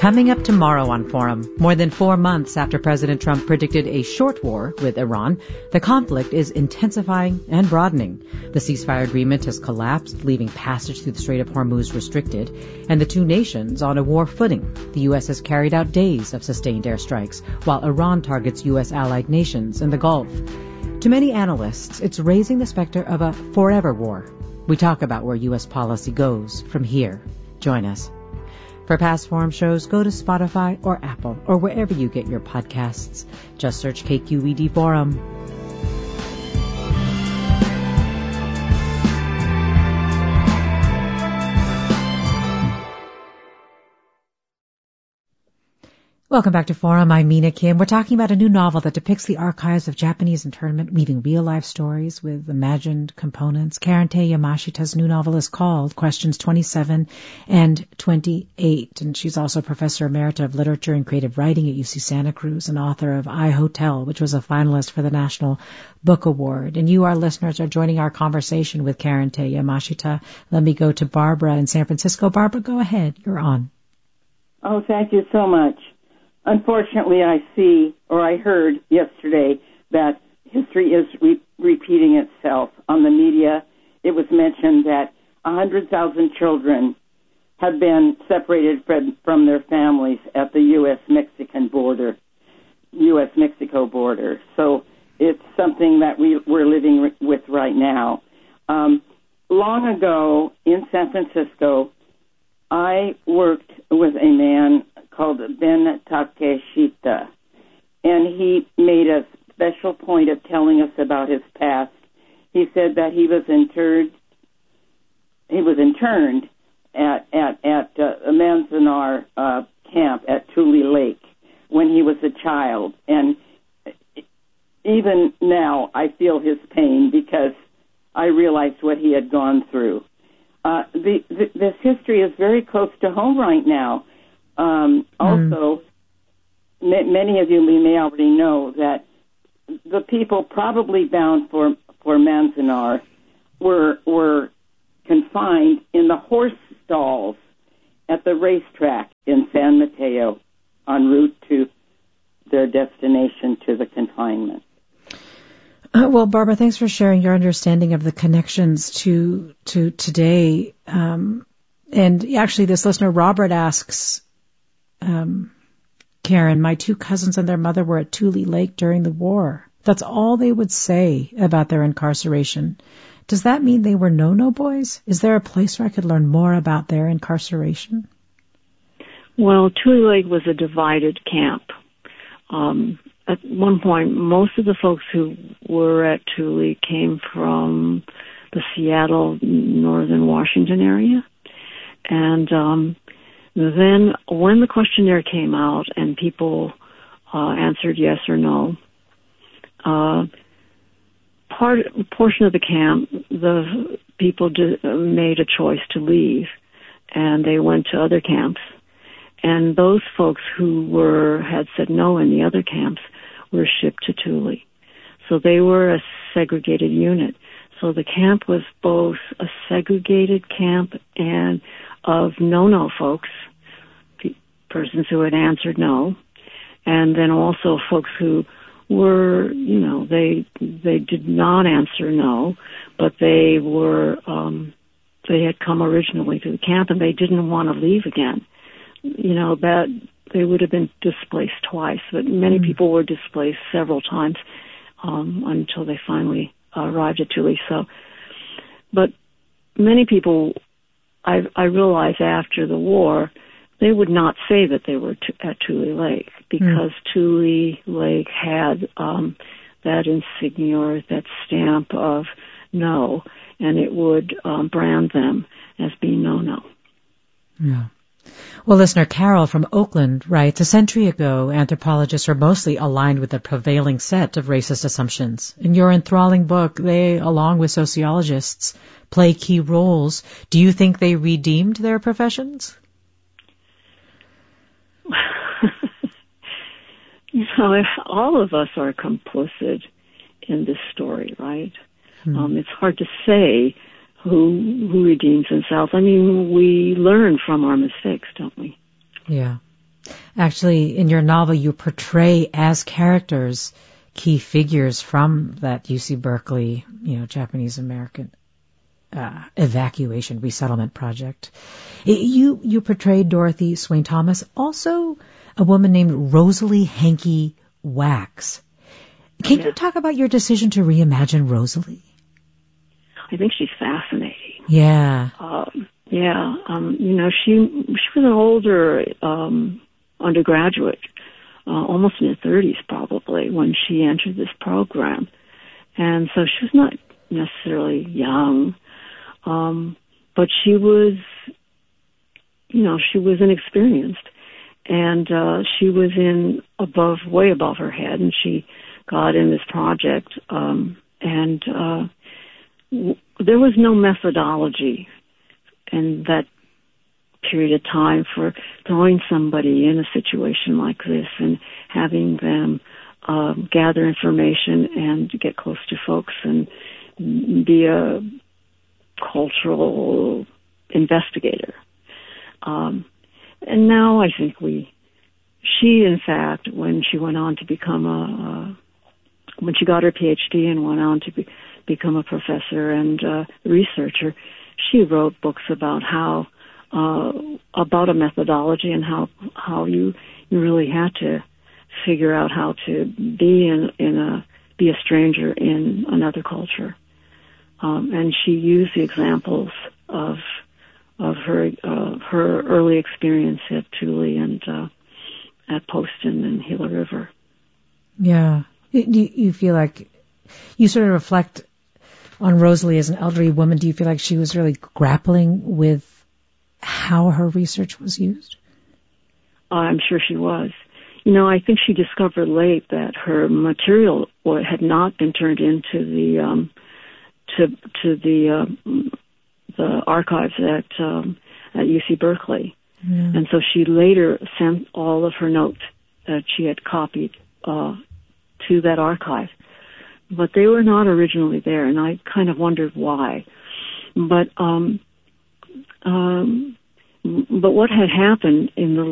Coming up tomorrow on Forum, more than 4 months after President Trump predicted a short war with Iran, the conflict is intensifying and broadening. The ceasefire agreement has collapsed, leaving passage through the Strait of Hormuz restricted, and the two nations on a war footing. The U.S. has carried out days of sustained airstrikes, while Iran targets U.S. allied nations in the Gulf. To many analysts, it's raising the specter of a forever war. We talk about where U.S. policy goes from here. Join us. For past Forum shows, go to Spotify or Apple or wherever you get your podcasts. Just search KQED Forum. Welcome back to Forum. I'm Mina Kim. We're talking about a new novel that depicts the archives of Japanese internment, weaving real-life stories with imagined components. Karen Tei Yamashita's new novel is called Questions 27 and 28, and she's also Professor Emerita of Literature and Creative Writing at UC Santa Cruz and author of I, Hotel, which was a finalist for the National Book Award. And you, our listeners, are joining our conversation with Karen Tei Yamashita. Let me go to Barbara in San Francisco. Barbara, go ahead. You're on. Oh, thank you so much. Unfortunately, I heard yesterday that history is repeating itself. On the media, it was mentioned that 100,000 children have been separated from their families at the U.S.-Mexico border. So it's something that we're living with right now. Long ago in San Francisco, I worked with a man called Ben Takeshita, and he made a special point of telling us about his past. He said that he was interned at a Manzanar camp at Tule Lake when he was a child, and even now I feel his pain because I realized what he had gone through. This history is very close to home right now. Also, many of you may already know that the people probably bound for Manzanar were confined in the horse stalls at the racetrack in San Mateo en route to their destination to the confinement. Well, Barbara, thanks for sharing your understanding of the connections to today. And actually, this listener, Robert, asks, Karen, my two cousins and their mother were at Tule Lake during the war. That's all they would say about their incarceration. Does that mean they were no-no boys? Is there a place where I could learn more about their incarceration? Well, Tule Lake was a divided camp. At one point, most of the folks who were at Tule came from the Seattle, northern Washington area. And then when the questionnaire came out and people answered yes or no, portion of the camp, the people made a choice to leave, and they went to other camps. And those folks who had said no in the other camps were shipped to Tule. So they were a segregated unit. So the camp was both a segregated camp and of no-no folks, persons who had answered no, and then also folks who were, they did not answer no, but they were, they had come originally to the camp and they didn't want to leave again. That they would have been displaced twice, but many people were displaced several times until they finally arrived at Tule. So, but many people, I realized after the war, they would not say that they were at Tule Lake because Tule Lake had that insignia or that stamp of no, and it would brand them as being no-no. Yeah. Well, listener Carol from Oakland writes, a century ago, anthropologists were mostly aligned with the prevailing set of racist assumptions. In your enthralling book, they, along with sociologists, play key roles. Do you think they redeemed their professions? All of us are complicit in this story, right? It's hard to say who redeems himself. I mean, we learn from our mistakes, don't we? Yeah. Actually, in your novel, you portray as characters key figures from that UC Berkeley, Japanese American evacuation resettlement project. You portrayed Dorothy Swain Thomas, also a woman named Rosalie Hankey Wax. Can you talk about your decision to reimagine Rosalie? I think she's fascinating. Yeah. She was an older undergraduate, almost in her 30s probably, when she entered this program. And so she was not necessarily young, but she was, she was inexperienced. And she was way above her head, and she got in this project, and there was no methodology in that period of time for throwing somebody in a situation like this and having them gather information and get close to folks and be a cultural investigator. And now I think she in fact, when she went on to become when she got her PhD and went on to become a professor and researcher, she wrote books about about a methodology and how you really had to figure out how to be be a stranger in another culture. And she used the examples of her early experience at Thule and at Poston and Gila River. Yeah. Do you feel like you sort of reflect on Rosalie as an elderly woman? Do you feel like she was really grappling with how her research was used? I'm sure she was. I think she discovered late that her material had not been turned into the archives at UC Berkeley. Yeah. And so she later sent all of her notes that she had copied to that archive. But they were not originally there, and I kind of wondered why. But what had happened in the